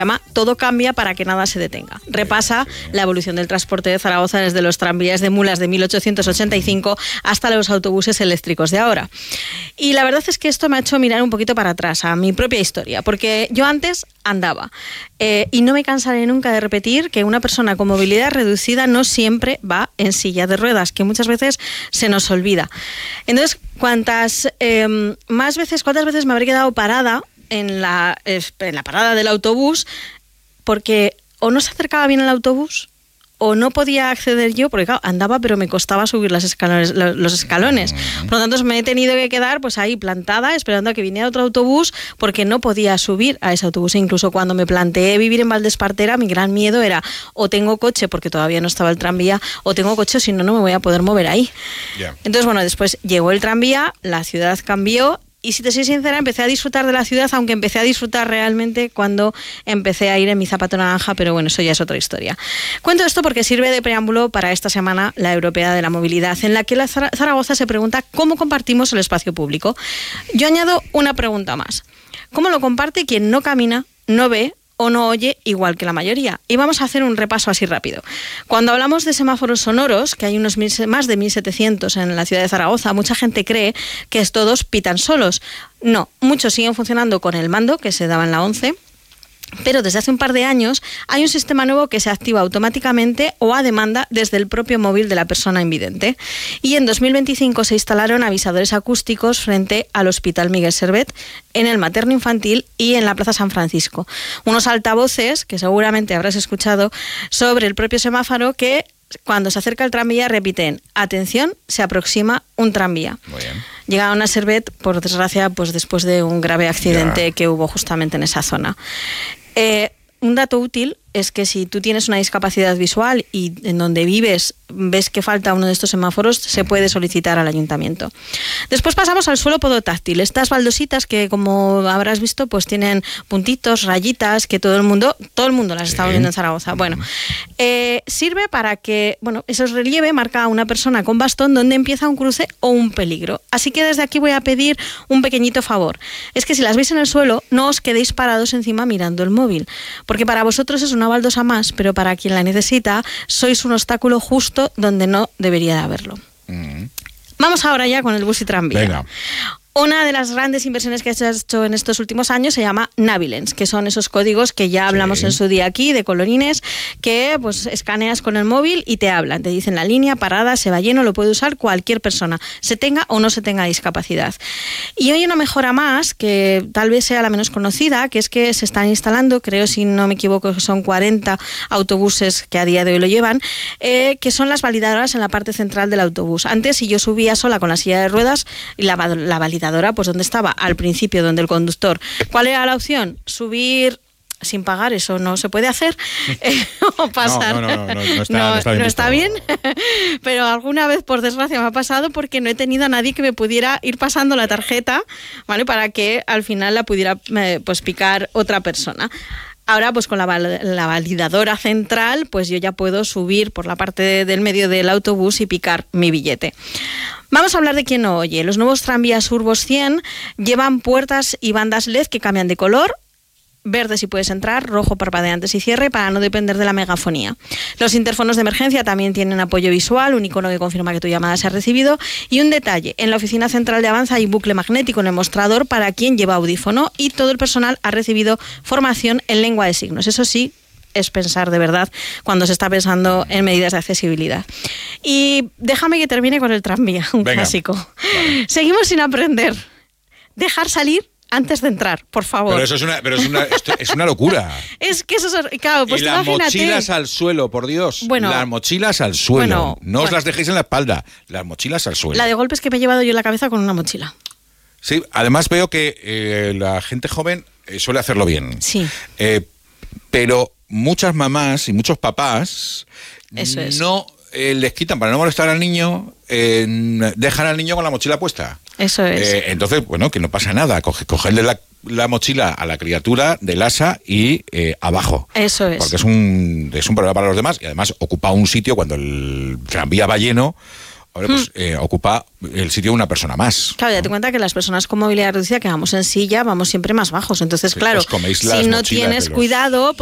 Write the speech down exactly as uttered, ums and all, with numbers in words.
llama Todo cambia para que nada se detenga. Repasa la evolución del transporte de Zaragoza desde los tranvías de mulas de mil ochocientos ochenta y cinco hasta los autobuses eléctricos de ahora. Y la verdad es que esto me ha hecho mirar un poquito para atrás, a mi propia historia, porque yo antes andaba eh, y no me cansaré nunca de repetir que una persona con movilidad reducida no siempre va en silla de ruedas, que muchas veces se nos olvida. Entonces, ¿cuántas eh, más veces, cuántas veces me habré quedado parada en la, en la parada del autobús porque o no se acercaba bien el autobús o no podía acceder yo, porque claro, andaba pero me costaba subir las escalones, los escalones. Por lo tanto, me he tenido que quedar pues ahí plantada esperando a que viniera otro autobús porque no podía subir a ese autobús. E incluso cuando me planteé vivir en Valdespartera, mi gran miedo era o tengo coche porque todavía no estaba el tranvía, o tengo coche, si no, no me voy a poder mover ahí. Yeah. Entonces, bueno, después llegó el tranvía, la ciudad cambió. Y si te soy sincera, empecé a disfrutar de la ciudad, aunque empecé a disfrutar realmente cuando empecé a ir en mi zapato naranja, pero bueno, eso ya es otra historia. Cuento esto porque sirve de preámbulo para esta semana, la Europea de la Movilidad, en la que la Zaragoza se pregunta cómo compartimos el espacio público. Yo añado una pregunta más. ¿Cómo lo comparte quien no camina, no ve o no oye igual que la mayoría? Y vamos a hacer un repaso así rápido. Cuando hablamos de semáforos sonoros, que hay unos mil, más de mil setecientos en la ciudad de Zaragoza, mucha gente cree que todos pitan solos. No, muchos siguen funcionando con el mando que se daba en la once, pero desde hace un par de años hay un sistema nuevo que se activa automáticamente o a demanda desde el propio móvil de la persona invidente. Y en dos mil veinticinco se instalaron avisadores acústicos frente al Hospital Miguel Servet, en el materno infantil y en la Plaza San Francisco. Unos altavoces que seguramente habrás escuchado sobre el propio semáforo que cuando se acerca el tranvía repiten: atención, se aproxima un tranvía. Muy bien. Llegaron a Servet, por desgracia, pues después de un grave accidente ya. que hubo justamente en esa zona. Eh, un dato útil es que si tú tienes una discapacidad visual y en donde vives ves que falta uno de estos semáforos, se puede solicitar al ayuntamiento. Después pasamos al suelo podotáctil. Estas baldositas que, como habrás visto, pues tienen puntitos, rayitas, que todo el mundo, todo el mundo las sí. está viendo en Zaragoza. Bueno, eh, sirve para que, bueno, ese relieve marca a una persona con bastón donde empieza un cruce o un peligro. Así que desde aquí voy a pedir un pequeñito favor. Es que si las veis en el suelo, no os quedéis parados encima mirando el móvil, porque para vosotros es una baldosa más, pero para quien la necesita, sois un obstáculo justo donde no debería de haberlo. Mm. Vamos ahora ya con el bus y tranvía. Venga. Una de las grandes inversiones que se ha hecho en estos últimos años se llama Navilens, que son esos códigos que ya hablamos sí. en su día aquí, de colorines, que pues escaneas con el móvil y te hablan, te dicen la línea, parada, se va lleno, lo puede usar cualquier persona, se tenga o no se tenga discapacidad. Y hay una mejora más, que tal vez sea la menos conocida, que es que se están instalando, creo si no me equivoco, que son cuarenta autobuses que a día de hoy lo llevan, eh, que son las validadoras en la parte central del autobús. Antes, si yo subía sola con la silla de ruedas, la, la validadora pues donde estaba al principio, donde el conductor. ¿Cuál era la opción? Subir sin pagar, eso no se puede hacer, eh, o pasar. No, no, no, no, no está, no, no está bien. No está bien. Pero alguna vez, por desgracia, me ha pasado porque no he tenido a nadie que me pudiera ir pasando la tarjeta, ¿vale? Para que al final la pudiera eh, pues picar otra persona. Ahora, pues con la, la validadora central, pues yo ya puedo subir por la parte de, del medio del autobús y picar mi billete. Vamos a hablar de quien no oye. Los nuevos tranvías Urbos cien llevan puertas y bandas L E D que cambian de color. Verde si puedes entrar, rojo parpadeantes y cierre para no depender de la megafonía. Los interfonos de emergencia también tienen apoyo visual, un icono que confirma que tu llamada se ha recibido. Y un detalle, en la oficina central de Avanza hay un bucle magnético en el mostrador para quien lleva audífono y todo el personal ha recibido formación en lengua de signos. Eso sí, es pensar de verdad cuando se está pensando en medidas de accesibilidad. Y déjame que termine con el tranvía, un Venga. clásico. Vale. Seguimos sin aprender. Dejar salir antes de entrar, por favor. Pero eso es una, pero es una, esto es una locura. Es que eso es, claro, pues y las imagínate. mochilas al suelo, por Dios. Bueno, las mochilas al suelo. Bueno, no os bueno. las dejéis en la espalda. Las mochilas al suelo. La de golpes que me he llevado yo en la cabeza con una mochila. Sí, además veo que eh, la gente joven eh, suele hacerlo bien. Sí. Eh, pero muchas mamás y muchos papás eso es. no eh, les quitan, para no molestar al niño, eh, dejan al niño con la mochila puesta. Eso es. Eh, entonces, bueno, que no pasa nada. Coge, cogerle la, la mochila a la criatura del asa y eh, abajo. Eso es. Porque es un, es un problema para los demás y además ocupa un sitio cuando el tranvía va lleno. ahora pues Hmm. eh, ocupa el sitio de una persona más. Claro, date cuenta que las personas con movilidad reducida que vamos en silla vamos siempre más bajos. Entonces, Sí, claro, os coméis si las no mochilas tienes de los- cuidado,